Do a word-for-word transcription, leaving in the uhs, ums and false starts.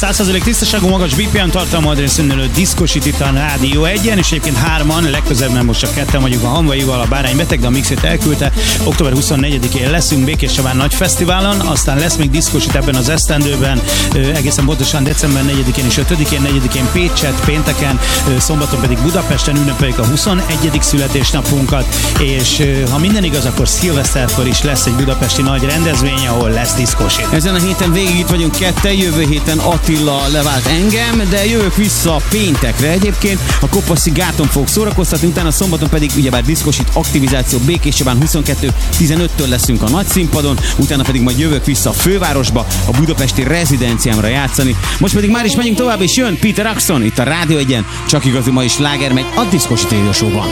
száz százalék tisztaságú, magas bé pé em tartalma, adresszönölő diszkosít itt a Rádió egyen, és egyébként hárman, legközelebb nem most csak ketten vagyunk a Hanvaival, a Bárány beteg, de a mixét elküldte. október huszonnegyedikén leszünk Békéscsabán nagy fesztiválon, aztán lesz még diszkosít ebben az esztendőben, egészen pontosan december negyedikén és ötödikén, negyedikén Pécset, pénteken, szombaton pedig Budapesten ünnepeljük a huszonegyedik születésnapunkat, és ha minden igaz, akkor szilveszterkor is lesz egy budapesti nagy rendezvény, ahol lesz diszkosít. Ezen a héten végig itt vagyunk ketten, jövő héten Attila levált engem, de jövök vissza péntekre egyébként, a Kopaszi gáton fogok szórakoztatni, utána szombaton pedig ugyebár diszkosít aktivizáció Békéscsabán huszonkettő tizenöttől leszünk a nagy színpadon, utána pedig majd jövök vissza a fővárosba, a budapesti rezidenciámra játszani. Most pedig már is megyünk tovább, és jön Peter Axon itt a Rádió egyen, csak igazi mai sláger megy a Diszkosít Radio Show-ban.